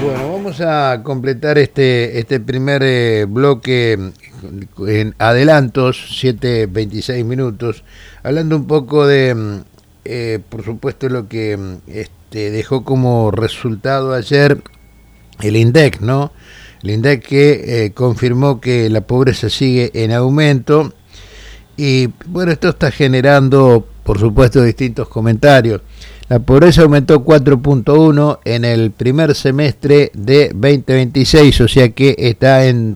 Bueno, vamos a completar este primer bloque en adelantos, 7:26 minutos, hablando un poco de, por supuesto, lo que dejó como resultado ayer el INDEC, ¿no? El INDEC que confirmó que la pobreza sigue en aumento y, bueno, esto está generando, por supuesto, distintos comentarios. La pobreza aumentó 4.1 en el primer semestre de 2026, o sea que está en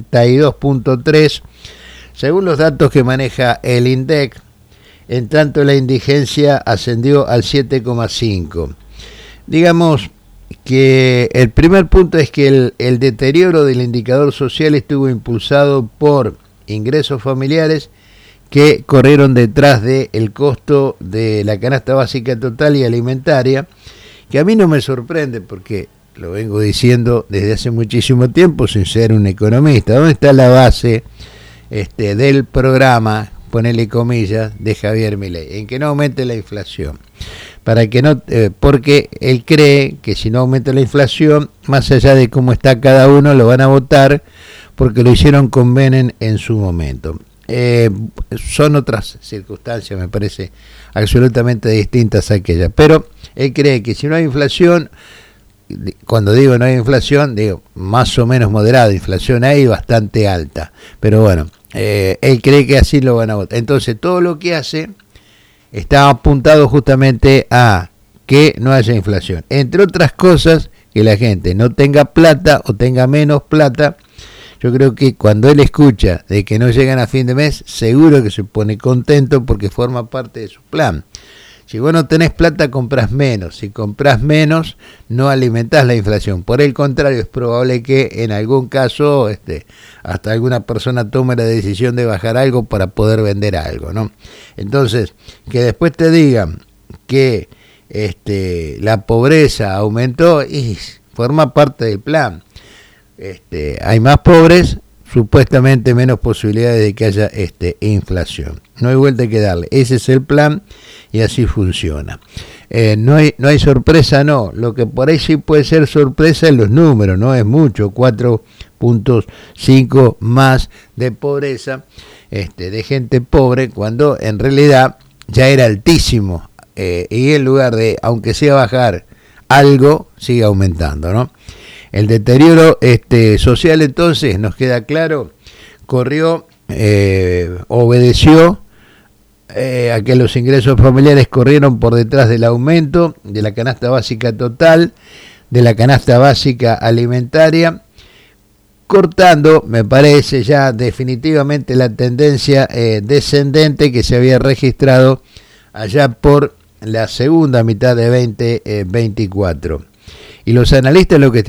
32.3, según los datos que maneja el INDEC. En tanto, la indigencia ascendió al 7,5. Digamos que el primer punto es que el deterioro del indicador social estuvo impulsado por ingresos familiares que corrieron detrás del costo de la canasta básica total y alimentaria, que a mí no me sorprende porque lo vengo diciendo desde hace muchísimo tiempo sin ser un economista. ¿Dónde está la base del programa, ponele comillas, de Javier Milei? En que no aumente la inflación. Para que no, porque él cree que si no aumenta la inflación, más allá de cómo está cada uno, lo van a votar porque lo hicieron con Menem en su momento. Son otras circunstancias, me parece, absolutamente distintas a aquellas, pero él cree que si no hay inflación, cuando digo no hay inflación, digo más o menos moderada, inflación hay bastante alta, pero bueno, él cree que así lo van a votar. Entonces todo lo que hace está apuntado justamente a que no haya inflación, entre otras cosas, que la gente no tenga plata o tenga menos plata. Yo creo que cuando él escucha de que no llegan a fin de mes, seguro que se pone contento porque forma parte de su plan. Si vos no tenés plata, comprás menos. Si comprás menos, no alimentás la inflación. Por el contrario, es probable que en algún caso hasta alguna persona tome la decisión de bajar algo para poder vender algo, ¿no? Entonces, que después te digan que la pobreza aumentó y forma parte del plan. Hay más pobres, supuestamente menos posibilidades de que haya inflación. No hay vuelta que darle. Ese es el plan y así funciona. No hay sorpresa, no. Lo que por ahí sí puede ser sorpresa en los números, no es mucho, 4.5 más de pobreza, de gente pobre, cuando en realidad ya era altísimo. Y en lugar de, aunque sea bajar algo, sigue aumentando, ¿no? El deterioro social, entonces, nos queda claro, obedeció a que los ingresos familiares corrieron por detrás del aumento de la canasta básica total, de la canasta básica alimentaria, cortando, me parece, ya definitivamente la tendencia descendente que se había registrado allá por la segunda mitad de 2024. Y los analistas lo que